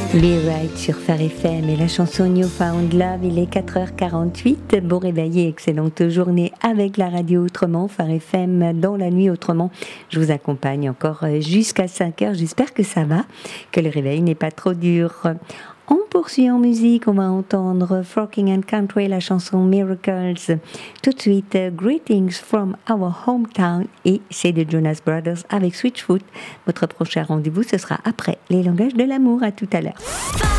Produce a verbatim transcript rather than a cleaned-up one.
Be Right sur Phare F M et la chanson New Found Love. Il est quatre heures quarante-huit. Bon réveil et excellente journée avec la radio Autrement, Phare F M dans la nuit Autrement. Je vous accompagne encore jusqu'à cinq heures. J'espère que ça va, que le réveil n'est pas trop dur. On poursuit en musique, on va entendre Frocking and Country, la chanson Miracles. Tout de suite, Greetings from Our Hometown, et c'est de Jonas Brothers avec Switchfoot. Votre prochain rendez-vous, ce sera après les langages de l'amour. À tout à l'heure.